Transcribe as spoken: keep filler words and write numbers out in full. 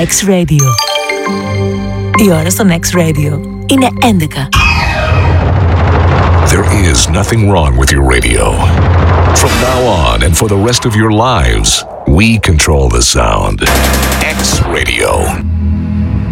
X-Radio. Η ώρα στο X Radio είναι έντεκα. There is nothing wrong with your radio. From now on and for the rest of your lives, we control the sound. X Radio.